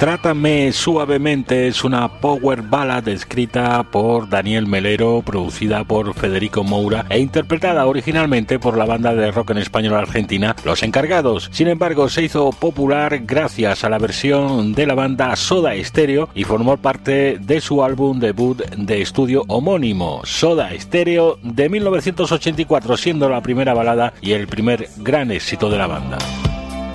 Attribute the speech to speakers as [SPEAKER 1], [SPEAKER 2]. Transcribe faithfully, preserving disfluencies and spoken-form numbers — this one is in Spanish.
[SPEAKER 1] Trátame suavemente es una power ballad escrita por Daniel Melero, producida por Federico Moura e interpretada originalmente por la banda de rock en español argentina Los Encargados. Sin embargo, se hizo popular gracias a la versión de la banda Soda Stereo y formó parte de su álbum debut de estudio homónimo, Soda Stereo, de mil novecientos ochenta y cuatro, siendo la primera balada y el primer gran éxito de la banda.